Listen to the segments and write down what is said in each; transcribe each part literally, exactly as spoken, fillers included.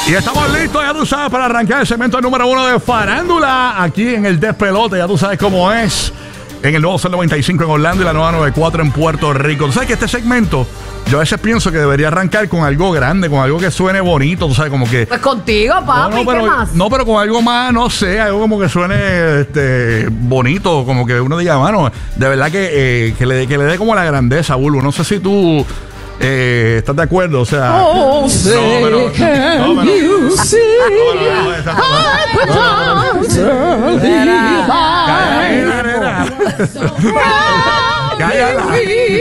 Y estamos listos, ya tú sabes, para arrancar el segmento número uno de Farándula aquí en el Despelote. Ya tú sabes cómo es. En el nuevo Sol noventa y cinco en Orlando y la nueva noventa y cuatro en Puerto Rico. Tú sabes que este segmento, yo a veces pienso que debería arrancar con algo grande, con algo que suene bonito, tú sabes, como que... Pues contigo, papi, no, no, pero, ¿qué más? No, pero con algo más, no sé, algo como que suene este, bonito, como que uno diga, mano, de verdad que, eh, que, le, que le dé como la grandeza, Bulbo. No sé si tú... Eh, ¿estás de acuerdo? O sea, oh, no, pero, no, pero, no, you see cállala,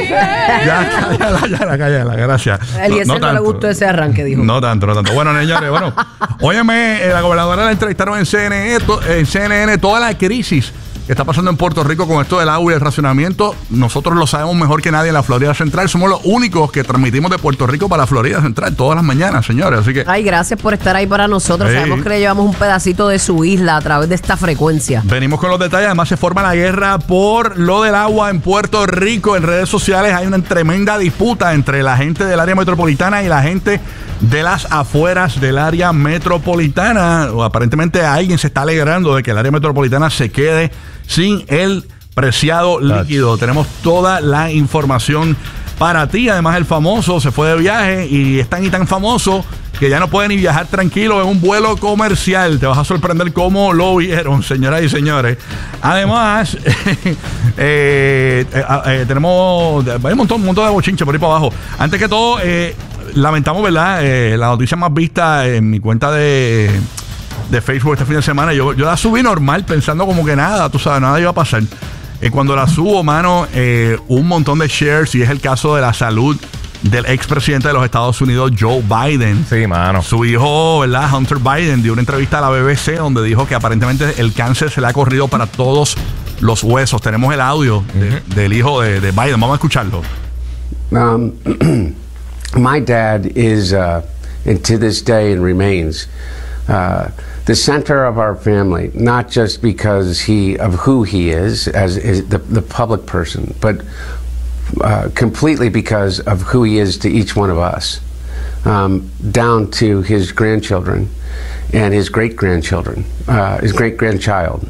ya, cállala, ya, cállala, gracias. A Eliezer no, no, no le gustó ese arranque, dijo. No tanto, no tanto. Bueno, señores, bueno, óyeme, eh, la gobernadora la entrevistaron en C N N, to, en C N N toda la crisis que está pasando en Puerto Rico con esto del agua y el racionamiento. Nosotros lo sabemos mejor que nadie en la Florida Central. Somos los únicos que transmitimos de Puerto Rico para la Florida Central todas las mañanas, señores. Así que... Ay, gracias por estar ahí para nosotros. Sí. Sabemos que le llevamos un pedacito de su isla a través de esta frecuencia. Venimos con los detalles. Además, se forma la guerra por lo del agua en Puerto Rico. En redes sociales hay una tremenda disputa entre la gente del área metropolitana y la gente de las afueras del área metropolitana. O aparentemente alguien se está alegrando de que el área metropolitana se quede sin el preciado líquido. That's... Tenemos toda la información para ti. Además, el famoso se fue de viaje y es tan y tan famoso que ya no puede ni viajar tranquilo en un vuelo comercial. Te vas a sorprender cómo lo vieron, señoras y señores. Además, eh, eh, eh, tenemos hay un montón, un montón de bochinche por ahí para abajo. Antes que todo, eh, lamentamos, ¿verdad? Eh, la noticia más vista en mi cuenta de... de Facebook este fin de semana, yo, yo la subí normal pensando como que nada, tú sabes, nada iba a pasar. Eh, cuando la subo, mano, eh, un montón de shares, y es el caso de la salud del expresidente de los Estados Unidos, Joe Biden. Sí, mano. Su hijo, ¿verdad? Hunter Biden, dio una entrevista a la B B C donde dijo que aparentemente el cáncer se le ha corrido para todos los huesos. Tenemos el audio uh-huh. de, del hijo de, de Biden. Vamos a escucharlo. Um, my dad is, uh, and to this day and remains, uh, the center of our family, not just because he of who he is as is the, the public person, but uh, completely because of who he is to each one of us, um, down to his grandchildren and his great-grandchildren, uh, his great-grandchild.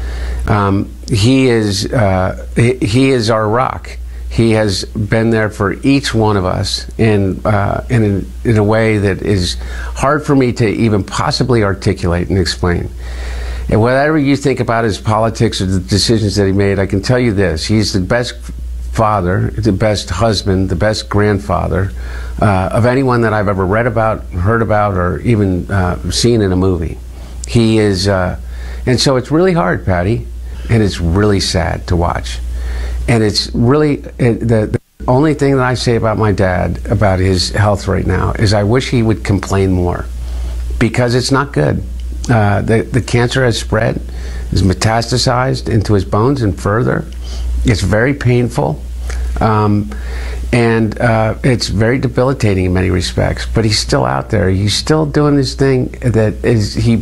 Um, he is uh, he, he is our rock. He has been there for each one of us in, uh, in, in a way that is hard for me to even possibly articulate and explain. And whatever you think about his politics or the decisions that he made, I can tell you this. He's the best father, the best husband, the best grandfather uh, of anyone that I've ever read about, heard about, or even uh, seen in a movie. He is, uh, and so it's really hard, Patty, and it's really sad to watch. And it's really, it, the, the only thing that I say about my dad, about his health right now, is I wish he would complain more, because it's not good. Uh, the, the cancer has spread, is metastasized into his bones and further. It's very painful, um, and uh, it's very debilitating in many respects, but he's still out there. He's still doing this thing that is, he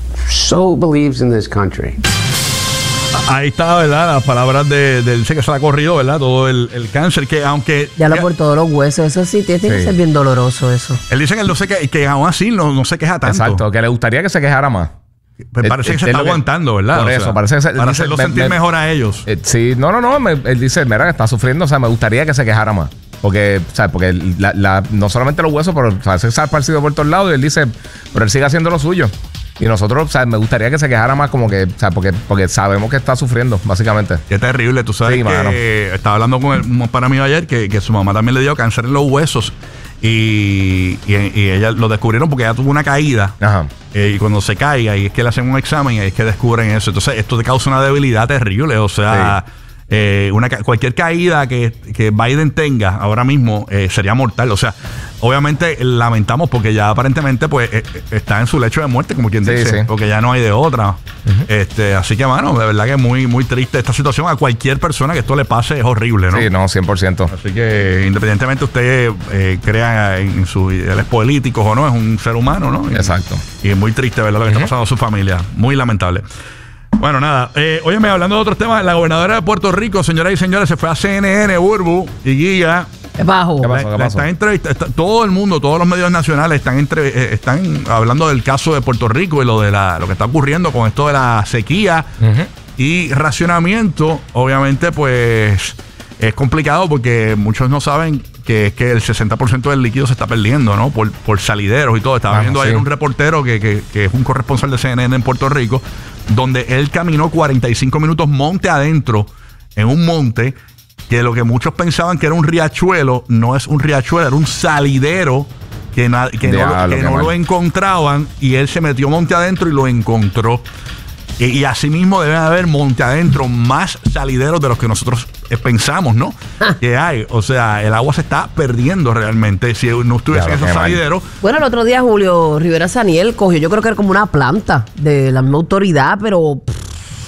so believes in this country. Ahí está, ¿verdad? Las palabras de, de dice que se le ha corrido, ¿verdad? Todo el, el cáncer, que aunque... Ya lo por todos los huesos, eso sí, tiene sí. que ser bien doloroso eso. Él dice que él no se que, que aún así no, no se queja tanto. Exacto, que le gustaría que se quejara más. Pues parece el, que se está aguantando, ¿verdad? Por o eso, sea, parece que se, para dice, hacerlo me, sentir me, mejor a ellos. Eh, sí, no, no, no, me, él dice, mira, que está sufriendo, o sea, me gustaría que se quejara más. Porque, ¿sabes? Porque la, la, no solamente los huesos, pero o sea, se ha esparcido por todos lados y él dice, pero él sigue haciendo lo suyo. Y nosotros, o sea, me gustaría que se quejara más como que, o sea, porque, porque sabemos que está sufriendo, básicamente. Qué terrible, tú sabes sí, que mano. Estaba hablando con el, un pana mío ayer que, que su mamá también le dio cáncer en los huesos y, y, y ella lo descubrieron porque ella tuvo una caída. Ajá. Eh, y cuando se cae, ahí es que le hacen un examen y ahí es que descubren eso. Entonces, esto te causa una debilidad terrible, o sea... Sí. Eh, una, cualquier caída que, que Biden tenga ahora mismo eh, sería mortal. O sea, obviamente lamentamos porque ya aparentemente pues eh, está en su lecho de muerte, como quien sí, dice, sí. porque ya no hay de otra. Uh-huh. este Así que, mano, de verdad que es muy, muy triste esta situación. A cualquier persona que esto le pase es horrible, ¿no? Sí, no, cien por ciento. Así que independientemente usted eh, crea en sus ideales políticos o no, es un ser humano, ¿no? Y, exacto. Y es muy triste, ¿verdad? Lo que uh-huh. está pasando a su familia. Muy lamentable. Bueno, nada, eh, óyeme, hablando de otros temas, la gobernadora de Puerto Rico, señoras y señores, se fue a C N N, Burbu y Giga, ¿Qué bajo? ¿Qué pasó? ¿Qué pasó? Están entrevista- está- todo el mundo, todos los medios nacionales están entre, eh, están hablando del caso de Puerto Rico y lo de la, lo que está ocurriendo con esto de la sequía Ujú. y racionamiento. Obviamente, pues es complicado porque muchos no saben que es que el sesenta por ciento del líquido se está perdiendo, ¿no? Por, por salideros y todo. Estaba Vamos, viendo sí. ayer un reportero que, que, que es un corresponsal de C N N en Puerto Rico, donde él caminó cuarenta y cinco minutos monte adentro, en un monte, que lo que muchos pensaban que era un riachuelo, no es un riachuelo, era un salidero que, na- que no, Diablo, lo, que qué no mal. lo encontraban, y él se metió monte adentro y lo encontró. Y, y asimismo deben haber monte adentro más salideros de los que nosotros eh, pensamos, ¿no? Que hay. O sea, el agua se está perdiendo realmente. Si no estuviesen Claro, esos qué mal. salideros, Bueno, el otro día Julio Rivera Saniel cogió, yo creo que era como una planta de la misma autoridad, pero pff,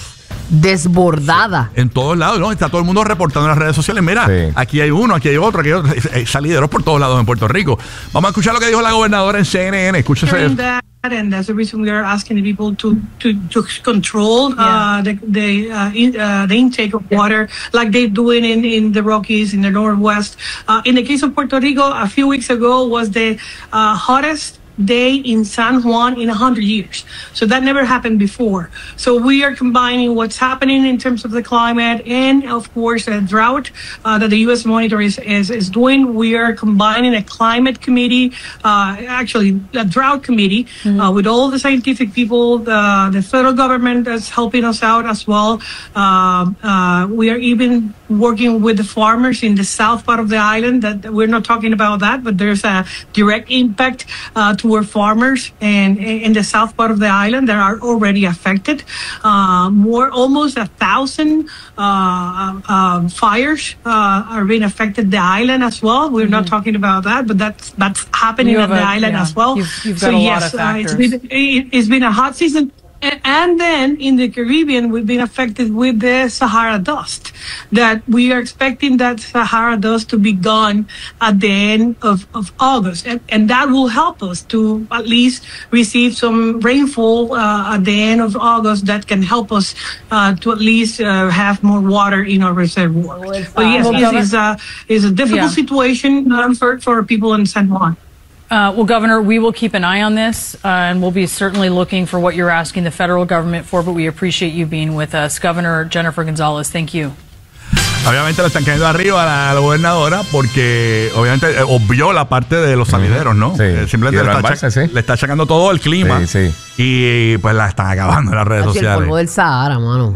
desbordada. en todos lados, ¿no? Está todo el mundo reportando en las redes sociales. Mira, Sí. aquí hay uno, aquí hay otro, aquí hay otro. Hay salideros por todos lados en Puerto Rico. Vamos a escuchar lo que dijo la gobernadora en C N N. Escúchese. Hearing that, and that's the reason we are asking the people to to, to control uh, the the, uh, in, uh, the intake of water, like they're doing in, in the Rockies, in the Northwest. Uh, in the case of Puerto Rico, a few weeks ago was the uh, hottest day in San Juan in a hundred years. So that never happened before. So we are combining what's happening in terms of the climate and, of course, a drought uh, that the U S Monitor is, is, is doing. We are combining a climate committee, uh, actually a drought committee, uh, with all the scientific people. The, the federal government is helping us out as well. Uh, uh, we are even working with the farmers in the south part of the island. That we're not talking about that, but there's a direct impact uh, to our farmers and in the south part of the island that are already affected. Uh, more, almost a thousand uh, uh, uh, fires uh, are being affected the island as well. We're not talking about that, but that's that's happening You on have the a- island yeah, as well. you've- you've so got a lot yes, of uh, it's factors. been it, it's been a hot season. A- And then in the Caribbean, we've been affected with the Sahara dust. That we are expecting that Sahara dust to be gone at the end of, of August. And, and that will help us to at least receive some rainfall uh, at the end of August that can help us uh, to at least uh, have more water in our reservoirs. But yes, Well, it Governor- is a, is a difficult Yeah. situation um, for, for people in San Juan. Uh, well, Governor, we will keep an eye on this, uh, and we'll be certainly looking for what you're asking the federal government for, but we appreciate you being with us. Governor Jennifer Gonzalez, thank you. Obviamente le están cayendo arriba a la, a la gobernadora porque obviamente eh, obvió la parte de los salideros, ¿no? Sí. Eh, Y simplemente de le los está, embalses, achac- sí. le está achacando todo el clima. Sí, sí. Y pues la están acabando en las redes Así el sociales. polvo del Sahara, mano.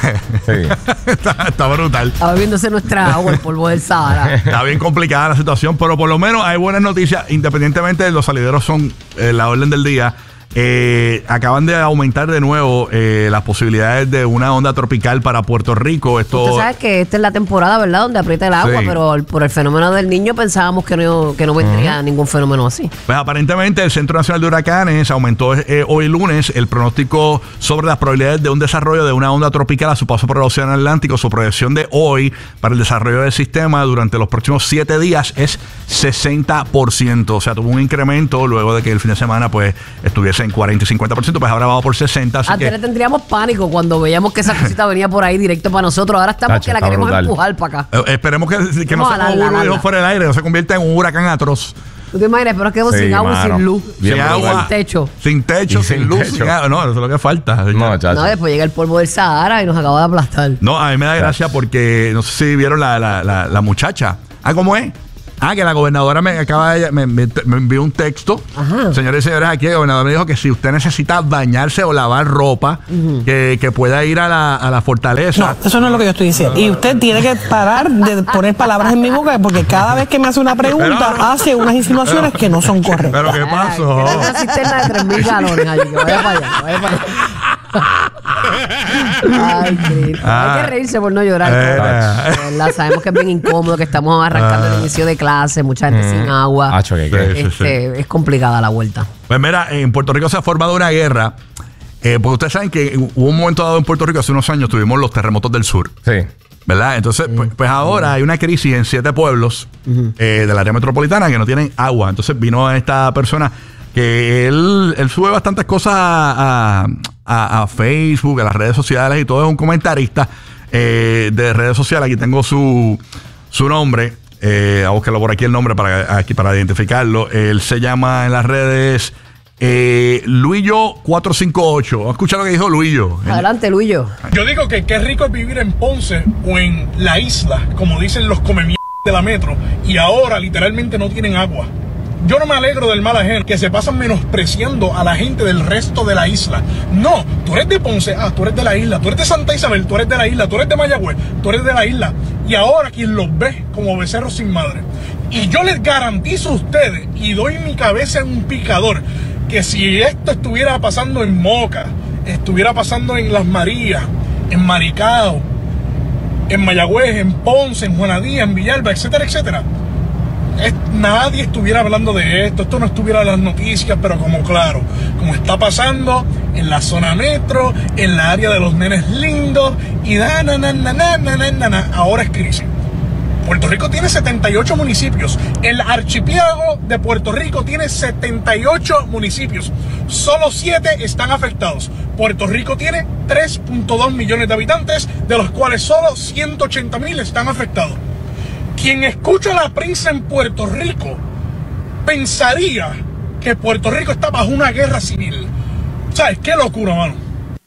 Sí. está, está brutal. Estaba bebiéndose nuestra agua, el polvo del Sahara. Está bien complicada la situación, pero por lo menos hay buenas noticias. Independientemente de los salideros son eh, la orden del día. Eh, acaban de aumentar de nuevo eh, las posibilidades de una onda tropical para Puerto Rico. Esto Usted sabe que esta es la temporada, ¿verdad? Donde aprieta el agua, Sí. pero por el fenómeno del niño pensábamos que no, que no vendría ningún fenómeno así. Pues aparentemente el Centro Nacional de Huracanes aumentó eh, hoy lunes el pronóstico sobre las probabilidades de un desarrollo de una onda tropical a su paso por el Océano Atlántico. Su proyección de hoy para el desarrollo del sistema durante los próximos siete días es sesenta por ciento. O sea, tuvo un incremento luego de que el fin de semana pues estuviese en cuarenta y cincuenta por ciento, pues ahora vamos por sesenta. Así Antes que le tendríamos pánico cuando veíamos que esa cosita venía por ahí directo para nosotros. Ahora estamos Tacho, que la está queremos brutal. empujar para acá. eh, esperemos que, que no Vamos sea a como la, la, Burbu la, dijo la. fuera del aire, no se convierta en un huracán atroz. ¿Tú te imaginas? Pero es que quedamos Sí, sin agua y mano. sin luz. Bien sin brutal. agua, Sin techo. sin techo, Y sin, sin luz, techo. sin agua. No, eso es lo que falta. No, chacho. No, después llega el polvo del Sahara y nos acaba de aplastar. No, a mí me da gracia porque no sé si vieron la, la, la, la muchacha. Ah, ¿cómo es? Ah, que la gobernadora me acaba de, me, me, me envió un texto. Ajá. Señores y señores, aquí el gobernador me dijo que si usted necesita bañarse o lavar ropa, que, que pueda ir a la, a la fortaleza. No, eso no es lo que yo estoy diciendo. Y usted tiene que parar de poner palabras en mi boca porque cada vez que me hace una pregunta Pero- hace unas insinuaciones que no son correctas. Pero ¿qué pasó? Ay, que tengo una cisterna de tres mil galones allí. Que vaya para allá, que vaya para allá. Ay, Cristo. Ah. Hay que reírse por no llorar. Eh. coach. De verdad, sabemos que es bien incómodo, que estamos arrancando el inicio de clase, mucha gente sin agua. Acho, que Sí. qué. Este, es complicada la vuelta. Pues mira, en Puerto Rico se ha formado una guerra. Eh, porque ustedes saben que hubo un momento dado en Puerto Rico, hace unos años, tuvimos los terremotos del sur. Sí. ¿Verdad? Entonces, pues, pues ahora hay una crisis en siete pueblos eh, del área metropolitana que no tienen agua. Entonces vino esta persona que él, él sube bastantes cosas a, a- a Facebook, a las redes sociales y todo. Es un comentarista eh, de redes sociales. Aquí tengo su, su nombre. Eh, a buscarlo por aquí el nombre para, aquí, para identificarlo. Él se llama en las redes eh, Luillo cuatro cinco ocho. Vamos a escuchar lo que dijo Luillo. Adelante, Luillo. Yo digo que qué rico es vivir en Ponce o en la isla, como dicen los comemierdas de la metro, y ahora literalmente no tienen agua. Yo no me alegro del mal ajeno, que se pasan menospreciando a la gente del resto de la isla. No, tú eres de Ponce, ah, tú eres de la isla, tú eres de Santa Isabel, tú eres de la isla, tú eres de Mayagüez, tú eres de la isla. Y ahora quien los ve como becerros sin madre. Y yo les garantizo a ustedes, y doy mi cabeza en un picador, que si esto estuviera pasando en Moca, estuviera pasando en Las Marías, en Maricao, en Mayagüez, en Ponce, en Juanadía, en Villalba, etcétera, etcétera, Es, nadie estuviera hablando de esto, esto no estuviera en las noticias, pero como claro, como está pasando en la zona metro, en la área de los nenes lindos, y da, na, na, na, na, na, na, na, na, ahora es crisis. Puerto Rico tiene setenta y ocho municipios, el archipiélago de Puerto Rico tiene setenta y ocho municipios, solo siete están afectados. Puerto Rico tiene tres punto dos millones de habitantes, de los cuales solo ciento ochenta mil están afectados. Quien escucha la prensa en Puerto Rico pensaría que Puerto Rico está bajo una guerra civil. ¿Sabes? Qué locura, mano.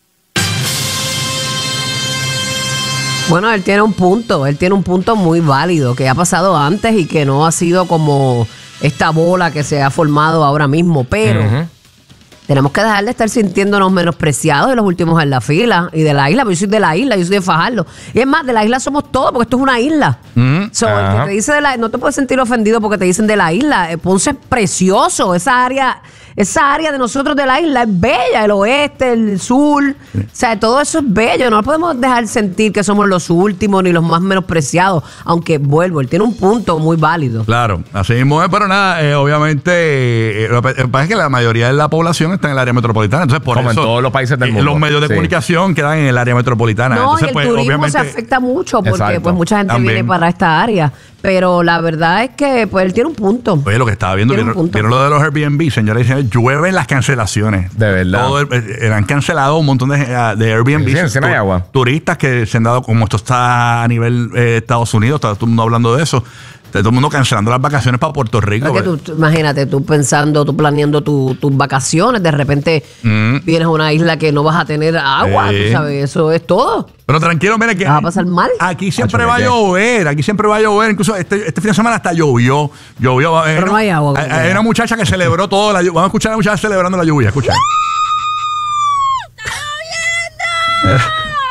Bueno, él tiene un punto, él tiene un punto muy válido que ha pasado antes y que no ha sido como esta bola que se ha formado ahora mismo, pero uh-huh. tenemos que dejar de estar sintiéndonos menospreciados de los últimos en la fila y de la isla, porque yo soy de la isla, yo soy de Fajardo. Y es más, de la isla somos todos, porque esto es una isla. Mm, so, el que te dice de la, no te puedes sentir ofendido porque te dicen de la isla. Ponce es precioso, esa área, esa área de nosotros de la isla es bella, el oeste, el sur, sí. O sea, todo eso es bello. No podemos dejar sentir que somos los últimos ni los más menospreciados, aunque vuelvo, él tiene un punto muy válido. Claro, así mismo es, pero nada, eh, obviamente, eh, lo que pasa es que la mayoría de la población está en el área metropolitana, entonces por como eso en todos los países del mundo, los medios de sí. comunicación quedan en el área metropolitana. No, entonces, y el pues, turismo obviamente, se afecta mucho porque exacto, pues mucha gente también. viene para esta área, pero la verdad es que pues él tiene un punto. Oye, lo que estaba viendo, vieron, vieron lo de los Airbnb, señores y señores, llueven las cancelaciones. De verdad. Todo el, eh, han cancelado un montón de, de Airbnb. Sí, sí, no hay agua. Turistas que se han dado, como esto está a nivel eh, Estados Unidos, está todo el mundo hablando de eso. Todo el mundo cancelando las vacaciones para Puerto Rico. Que tú, imagínate, tú pensando, tú planeando tu, tus vacaciones, de repente mm. vienes a una isla que no vas a tener agua, eh. tú sabes, eso es todo. Pero tranquilo, mire que vas a pasar mal. Aquí siempre va a llover, aquí siempre va a llover. Incluso este, este fin de semana hasta llovió. llovió Pero no hay agua. Hay, hay una muchacha que celebró todo la lluvia. Vamos a escuchar a la muchacha celebrando la lluvia. Escucha. ¡Está lloviendo!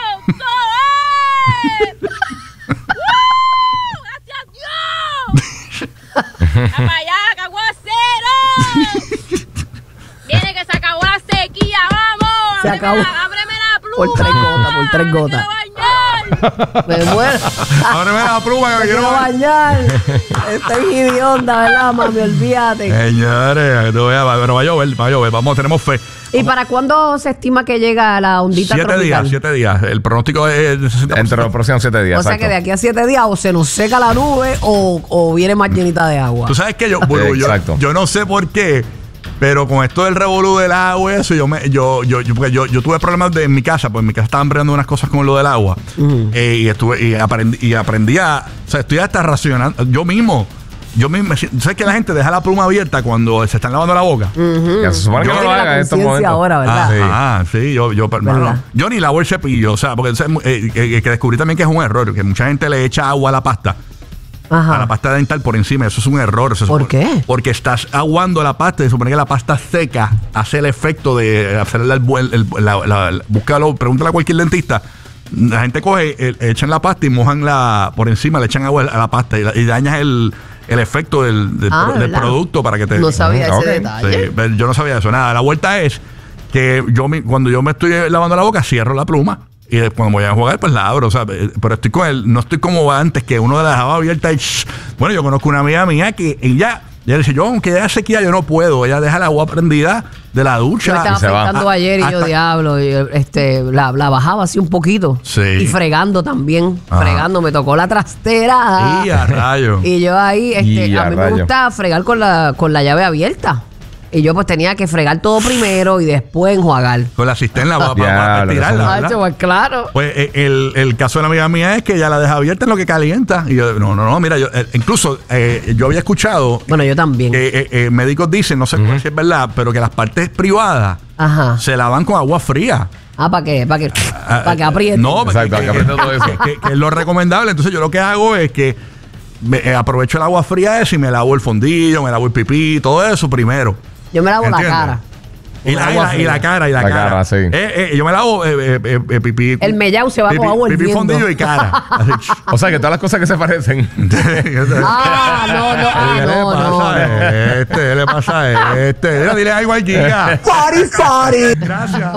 ¡Para allá, aguacero! Viene que se acabó la sequía, vamos. Se acabó. La, ábreme la pluma. Por tres gotas, por tres gotas. Me muero. Ábreme la pluma que me, me quiero bañar. Estoy idiota, ¿verdad, mami? Olvídate. Señores, tú veas, pero va a llover, va a llover. Vamos, tenemos fe. ¿Y para cuándo se estima que llega la ondita siete tropical? Días, siete días. El pronóstico es de sesenta por ciento. Entre los próximos siete días. O sea, exacto. que de aquí a siete días o se nos seca la nube o, o viene más llenita de agua. Tú sabes que yo, bueno, yo, yo no sé por qué, pero con esto del revolú del agua, eso, yo me, yo, yo, yo, porque yo, yo tuve problemas de, en mi casa, pues en mi casa estaban bregando unas cosas con lo del agua. Uh-huh. eh, y estuve, y aprendí, y aprendí a, o sea, estoy hasta racionando, yo mismo. Yo mismo, ¿sabes que la gente deja la pluma abierta cuando se están lavando la boca? Uh-huh. Ya se supone que no lo haga en estos momentos. Ahora, ¿verdad? Ah, sí, sí yo, yo, hermano, yo ni lavo el cepillo, o sea, porque eh, eh, que descubrí también que es un error, que mucha gente le echa agua a la pasta. Ajá. A la pasta dental por encima, eso es un error. Eso ¿Por es, qué? Porque estás aguando la pasta y supone que la pasta seca hace el efecto de hacerle el, el, el, la, la, la, búscalo, pregúntale a cualquier dentista. La gente coge, el, echan la pasta y mojan la por encima, le echan agua a la pasta y, la, y dañas el, el efecto del, del, ah, pro, del producto para que te... No sabía ese okay. detalle. Sí, yo no sabía eso, nada. La vuelta es que yo cuando yo me estoy lavando la boca, cierro la pluma. Y cuando voy a jugar, pues la abro, o sea, pero estoy con él, no estoy como antes, que uno la dejaba abierta y shh. Bueno, yo conozco una amiga mía que ella, ella dice, yo aunque haya sequía, yo no puedo, ella deja el agua prendida de la ducha. Me estaba afectando ayer y hasta, yo, diablo, y, este, la, la bajaba así un poquito. Sí. Y fregando también, ajá. fregando, me tocó la trastera. Y a rayo. Y yo ahí, este, y a, a mí rayo. me gusta fregar con la, con la llave abierta. Y yo pues tenía que fregar todo primero y después enjuagar. Con la cisterna para Ya, lo que tirarla, son- ¿verdad? Hacho, pues claro. Pues eh, el, el caso de la amiga mía es que ella la deja abierta en lo que calienta. Y yo, no, no, no, mira, yo, eh, incluso eh, yo había escuchado Bueno, yo también. que eh, eh, médicos dicen, no sé si es verdad, pero que las partes privadas Ajá. se lavan con agua fría. Ah, ¿para qué? ¿Para que, para que apriete? No, Exacto, que, que apriete todo eso. que- que- que es lo recomendable. Entonces yo lo que hago es que me, eh, aprovecho el agua fría esa y me lavo el fondillo, me lavo el pipí, todo eso primero. Yo me lavo la ¿Entiendes? cara. Y la, y la- y la cara, y la, La cara. cara, sí. Eh, eh, yo me lavo eh, eh, eh, pipí. El mellao se va pipí, con agua pipí, hirviendo. fondillo y cara. Así. O sea, que todas las cosas que se parecen. Ah, no, no, ah, ¿Qué le no, pasa no. a este? ¿Qué le pasa a este? Mira, dile algo al Giga. Party, party. Gracias.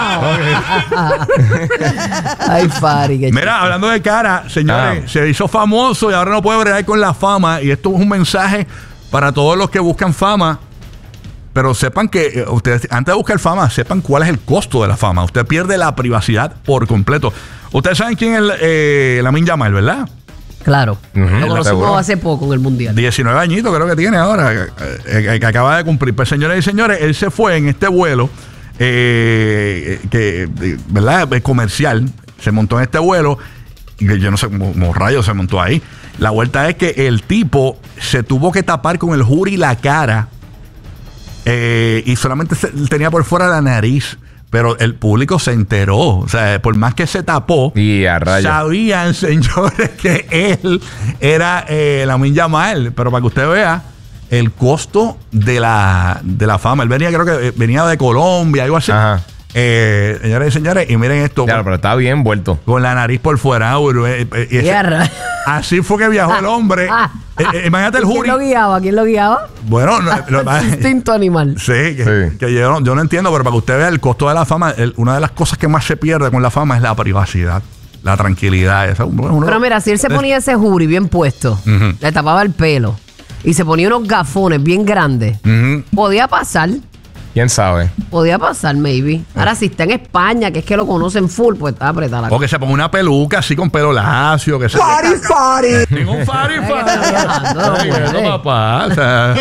Ay, Fari, qué Mira, hablando de cara, señores, Ah. se hizo famoso y ahora no puede bregar con la fama. Y esto es un mensaje para todos los que buscan fama. Pero sepan que eh, ustedes, antes de buscar fama, sepan cuál es el costo de la fama. Usted pierde la privacidad por completo. Ustedes saben quién es el, eh, Lamine Yamal, ¿verdad? Claro. Ujú, Lo conocimos seguro. hace poco en el Mundial. diecinueve añitos creo que tiene ahora, eh, eh, que acaba de cumplir. Pues señores y señores, él se fue en este vuelo, eh, que, eh, ¿verdad? Eh, Comercial. Se montó en este vuelo y yo no sé cómo, cómo rayos se montó ahí. La vuelta es que el tipo se tuvo que tapar con el jury la cara eh, y solamente se- tenía por fuera la nariz. Pero el público se enteró. O sea, por más que se tapó, Y a rayos. sabían, señores, que él era eh, Lamine Yamal. Pero para que usted vea el costo de la, de la fama. Él venía, creo que eh, venía de Colombia, algo así. Ajá. Eh, señores y señores, y miren esto. Claro, pero está bien vuelto. Con la nariz por fuera. eh, eh, y ese- Y a ra- así fue que viajó el hombre. Ah. Eh, eh, imagínate el ¿Quién jury. lo guiaba? ¿Quién lo guiaba? Bueno, no, lo- Instinto animal. Sí, que, Sí. que yo, no- yo no entiendo, pero para que usted vea el costo de la fama, el- una de las cosas que más se pierde con la fama es la privacidad, la tranquilidad. Esa, uno- uno- Pero mira, si él se ponía ese jury bien puesto, Ujú. le tapaba el pelo y se ponía unos gafones bien grandes, Ujú. podía pasar, ¿Quién sabe? podía pasar, maybe. Ahora, si está en España, que es que lo conocen full, pues está apretada la O que se ponga una peluca así con pelo lacio, que se Party, party. ningún fari Ay, que está viajando, no Ay, puede. eso, papá. O sea,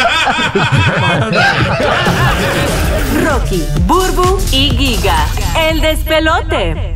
Rocky, Burbu y Giga. El despelote.